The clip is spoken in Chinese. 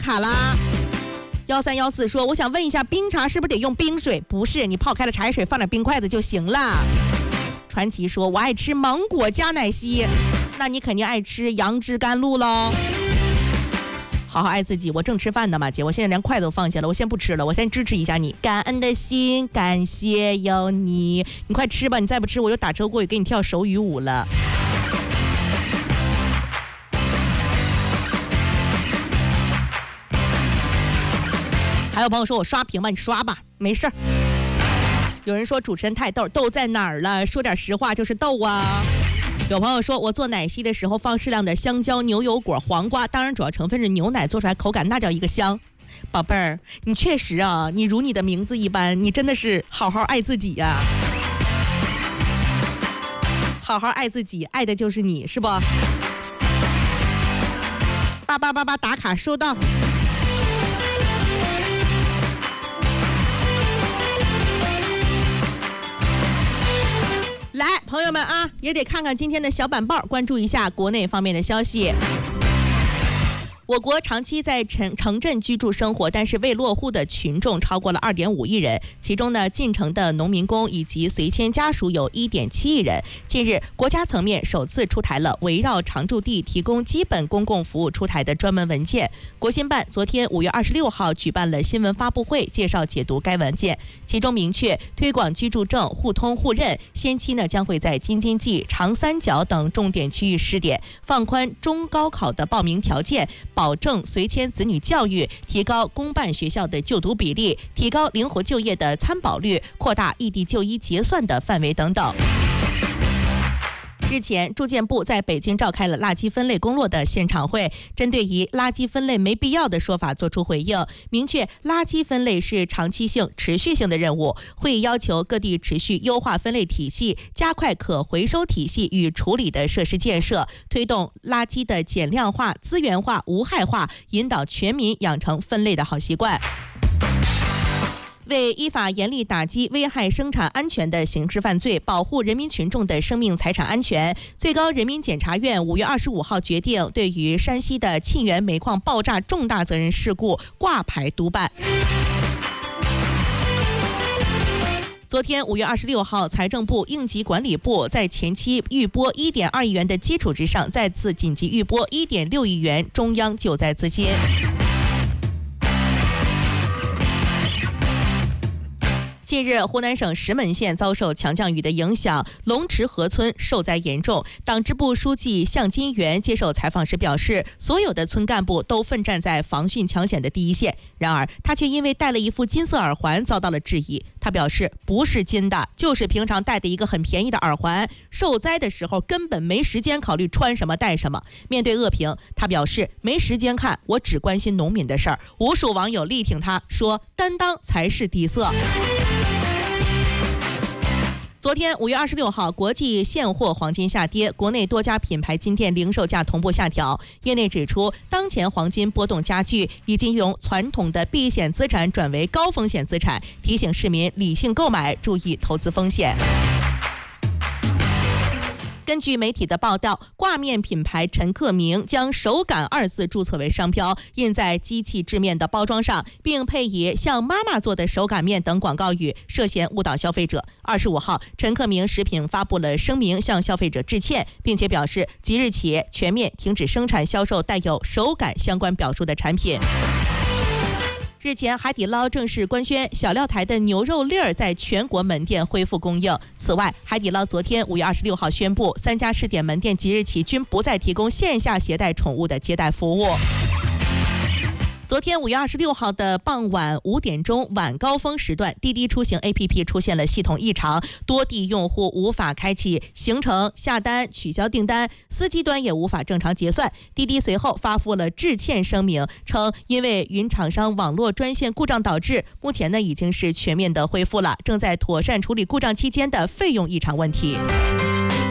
卡啦。1314说，我想问一下，冰茶是不是得用冰水？不是，你泡开了茶水放点冰块子就行了。传奇说，我爱吃芒果加奶昔，那你肯定爱吃杨枝甘露喽。好好爱自己，我正吃饭呢嘛，姐，我现在连筷子都放下了，我先不吃了，我先支持一下你，感恩的心，感谢有你，你快吃吧，你再不吃我就打车过去给你跳手语舞了。还有朋友说我刷屏吧，你刷吧，没事儿。有人说主持人太逗，逗在哪儿了？说点实话就是逗啊。有朋友说我做奶昔的时候放适量的香蕉、牛油果、黄瓜，当然主要成分是牛奶，做出来口感那叫一个香。宝贝儿，你确实啊，你如你的名字一般，你真的是好好爱自己呀、好好爱自己，爱的就是你，是不？8888打卡收到。来，朋友们啊，也得看看今天的小板报，关注一下国内方面的消息。我国长期在城镇居住生活，但是未落户的群众超过了2.5亿人，其中呢，进城的农民工以及随迁家属有1.7亿人。近日，国家层面首次出台了围绕常住地提供基本公共服务出台的专门文件。国新办昨天5月26号举办了新闻发布会，介绍解读该文件，其中明确推广居住证互通互认，先期呢将会在京津冀、长三角等重点区域试点，放宽中高考的报名条件，保证随迁子女教育，提高公办学校的就读比例，提高灵活就业的参保率，扩大异地就医结算的范围等等。日前，住建部在北京召开了垃圾分类工作的现场会，针对于垃圾分类没必要的说法作出回应，明确垃圾分类是长期性、持续性的任务。会议要求各地持续优化分类体系，加快可回收体系与处理的设施建设，推动垃圾的减量化、资源化、无害化，引导全民养成分类的好习惯。为依法严厉打击危害生产安全的刑事犯罪，保护人民群众的生命财产安全，最高人民检察院5月25号决定，对于山西的沁源煤矿爆炸重大责任事故挂牌督办。昨天5月26号，财政部、应急管理部在前期预拨1.2亿元的基础之上，再次紧急预拨1.6亿元中央救灾资金。近日，湖南省石门县遭受强降雨的影响，龙池河村受灾严重。党支部书记向金元接受采访时表示，所有的村干部都奋战在防汛抢险的第一线。然而，他却因为戴了一副金色耳环遭到了质疑。他表示，不是金的，就是平常戴的一个很便宜的耳环。受灾的时候根本没时间考虑穿什么戴什么。面对恶评，他表示没时间看，我只关心农民的事儿。无数网友力挺他，说担当才是底色。昨天5月26号，国际现货黄金下跌，国内多家品牌金店零售价同步下调。业内指出，当前黄金波动加剧，已经由传统的避险资产转为高风险资产，提醒市民理性购买，注意投资风险。根据媒体的报道，挂面品牌陈克明将手感2字注册为商标，印在机器制面的包装上，并配以像妈妈做的手擀面等广告语，涉嫌误导消费者。25号，陈克明食品发布了声明，向消费者致歉，并且表示即日起全面停止生产销售带有手感相关表述的产品。日前，海底捞正式官宣小料台的牛肉粒儿在全国门店恢复供应。此外，海底捞昨天5月26号宣布，3家试点门店即日起均不再提供线下携带宠物的接待服务。昨天5月26号的傍晚5点钟晚高峰时段，滴滴出行 APP 出现了系统异常，多地用户无法开启行程、下单、取消订单，司机端也无法正常结算。滴滴随后发布了致歉声明，称因为云厂商网络专线故障导致，目前呢已经是全面的恢复了，正在妥善处理故障期间的费用异常问题。